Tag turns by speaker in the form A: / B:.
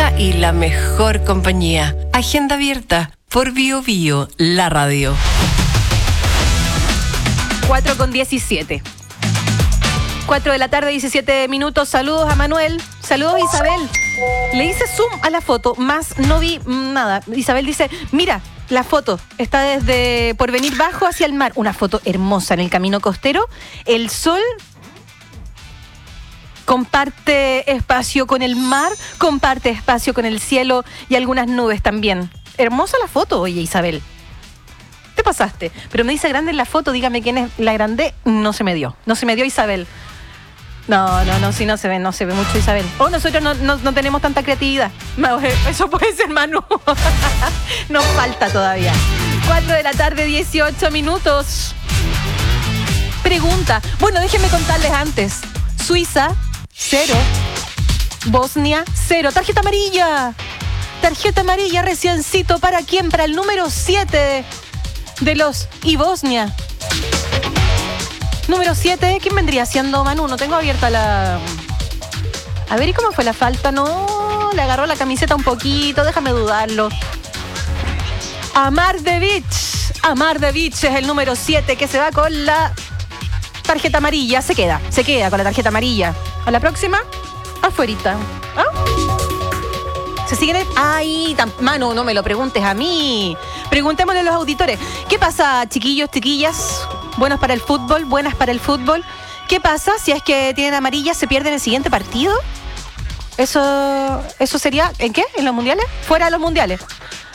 A: música y la mejor compañía. Agenda abierta por Bio Bio, la radio.
B: 4:17. 4 de la tarde, 17 minutos. Saludos a Manuel. Saludos a Isabel. Le hice zoom a la foto, más no vi nada. Isabel dice, mira, la foto está desde Porvenir Bajo hacia el mar. Una foto hermosa en el camino costero. El sol comparte espacio con el mar, comparte espacio con el cielo y algunas nubes también. Hermosa la foto, oye, Isabel. Te pasaste. Pero me dice grande en la foto, dígame quién es la grande. No se me dio. No se me dio Isabel. No, sí, no se ve mucho Isabel. Nosotros no tenemos tanta creatividad. Eso puede ser Manu. Nos falta todavía. 4 de la tarde, 18 minutos. Pregunta. Bueno, déjenme contarles antes. Suiza, 0. Bosnia, 0. Tarjeta amarilla. Tarjeta amarilla reciencito. ¿Para quién? Para el número 7 de los y Bosnia. Número 7, ¿quién vendría siendo, Manu? No tengo abierta la... A ver, ¿y cómo fue la falta? No, le agarró la camiseta un poquito, déjame dudarlo. Amardevic es el número 7 que se va con la tarjeta amarilla. Se queda con la tarjeta amarilla. A la próxima, afuerita. ¿Ah? ¿Se siguen? Ay, Manu, no me lo preguntes a mí. Preguntémosle a los auditores. ¿Qué pasa, chiquillos, chiquillas? Buenas para el fútbol. ¿Qué pasa si es que tienen amarilla, se pierden el siguiente partido? Eso sería, ¿en qué? ¿En los mundiales? Fuera de los mundiales.